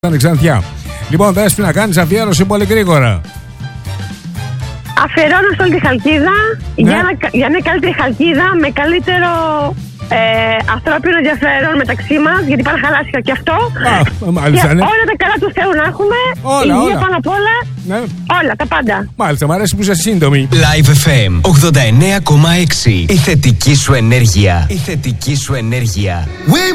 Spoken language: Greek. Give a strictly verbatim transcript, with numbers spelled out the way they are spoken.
Ξανθιά. Λοιπόν, Δέσποινα, να κάνεις αφιέρωση πολύ γρήγορα. Αφιερώνω σε όλη τη Χαλκίδα, Ναι. για, να, για μια καλύτερη Χαλκίδα με καλύτερο ε, ανθρώπινο ενδιαφέρον μεταξύ μας, γιατί πάνε χαλάσει και αυτό. Α, μάλιστα, και ναι. όλα τα καλά του Θεού να έχουμε. Όλα, υγεία όλα. πάνω απ' όλα. Ναι. Όλα, τα πάντα. Μάλιστα, μου αρέσει που είσαι σύντομη. Live εφ εμ ογδόντα εννέα κόμμα έξι. Η θετική σου ενέργεια. Η θετική σου ενέργεια.